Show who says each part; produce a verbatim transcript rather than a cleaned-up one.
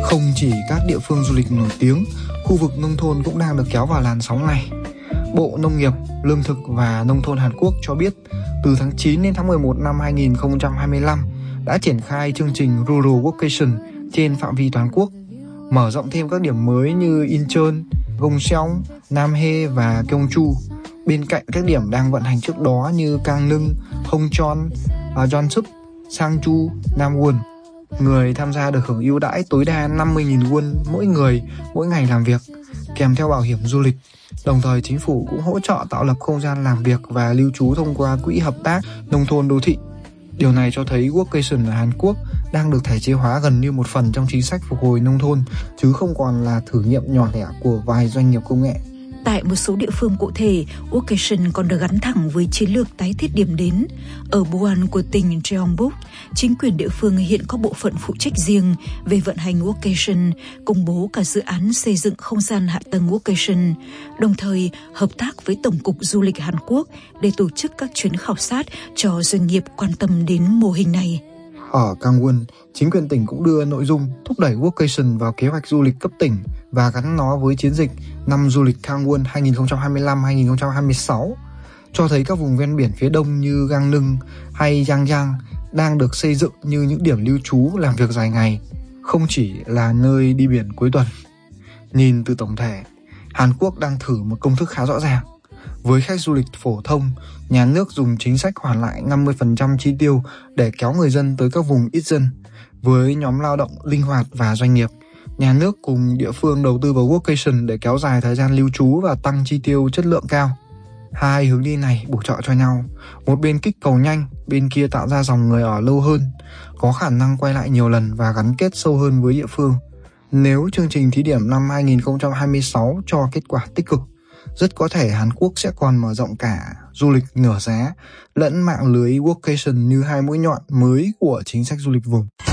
Speaker 1: Không chỉ các địa phương du lịch nổi tiếng, khu vực nông thôn cũng đang được kéo vào làn sóng này. Bộ Nông nghiệp, Lương thực và Nông thôn Hàn Quốc cho biết từ tháng chín đến tháng mười một năm hai nghìn không trăm hai mươi lăm đã triển khai chương trình Rural Workation trên phạm vi toàn quốc, mở rộng thêm các điểm mới như Incheon, Gongseong, Namhae và Gyeongju, bên cạnh các điểm đang vận hành trước đó như Gangneung, Hongcheon, Jeonsup, Sangju, Namwon. Người tham gia được hưởng ưu đãi tối đa năm mươi nghìn won mỗi người mỗi ngày làm việc, kèm theo bảo hiểm du lịch. Đồng thời chính phủ cũng hỗ trợ tạo lập không gian làm việc và lưu trú thông qua quỹ hợp tác nông thôn đô thị. Điều này cho thấy workation ở Hàn Quốc đang được thể chế hóa gần như một phần trong chính sách phục hồi nông thôn, chứ không còn là thử nghiệm nhỏ lẻ của vài doanh nghiệp công nghệ.
Speaker 2: Tại một số địa phương cụ thể, workation còn được gắn thẳng với chiến lược tái thiết điểm đến. Ở Buan của tỉnh Jeonbuk, chính quyền địa phương hiện có bộ phận phụ trách riêng về vận hành workation, công bố cả dự án xây dựng không gian hạ tầng workation, đồng thời hợp tác với Tổng cục Du lịch Hàn Quốc để tổ chức các chuyến khảo sát cho doanh nghiệp quan tâm đến mô hình này.
Speaker 1: Ở Gangwon, chính quyền tỉnh cũng đưa nội dung thúc đẩy workation vào kế hoạch du lịch cấp tỉnh và gắn nó với chiến dịch năm du lịch Gangwon hai nghìn không trăm hai mươi lăm hai nghìn không trăm hai mươi sáu, cho thấy các vùng ven biển phía đông như Gangneung hay Yangyang đang được xây dựng như những điểm lưu trú làm việc dài ngày, không chỉ là nơi đi biển cuối tuần. Nhìn từ tổng thể, Hàn Quốc đang thử một công thức khá rõ ràng. Với khách du lịch phổ thông, nhà nước dùng chính sách hoàn lại năm mươi phần trăm chi tiêu để kéo người dân tới các vùng ít dân. Với nhóm lao động linh hoạt và doanh nghiệp, nhà nước cùng địa phương đầu tư vào workation để kéo dài thời gian lưu trú và tăng chi tiêu chất lượng cao. Hai hướng đi này bổ trợ cho nhau, một bên kích cầu nhanh, bên kia tạo ra dòng người ở lâu hơn, có khả năng quay lại nhiều lần và gắn kết sâu hơn với địa phương. Nếu chương trình thí điểm năm hai nghìn không trăm hai mươi sáu cho kết quả tích cực, rất có thể Hàn Quốc sẽ còn mở rộng cả du lịch nửa giá lẫn mạng lưới workation như hai mũi nhọn mới của chính sách du lịch vùng.